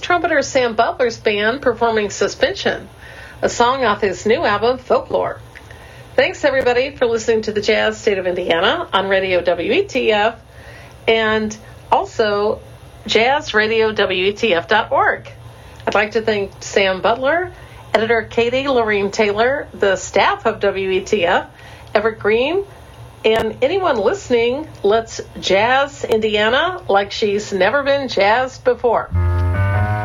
trumpeter Sam Butler's band performing Suspension, a song off his new album, Folklore. Thanks, everybody, for listening to the Jazz State of Indiana on Radio WETF and also jazzradiowetf.org. I'd like to thank Sam Butler, editor Katie Lorraine Taylor, the staff of WETF, Everett Green, and anyone listening. Let's jazz Indiana like she's never been jazzed before.